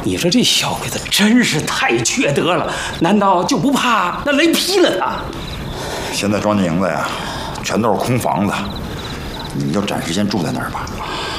你说这小鬼子真是太缺德了，难道就不怕那雷劈了他？ 现在庄家营子呀，全都是空房子，你就暂时先住在那儿吧。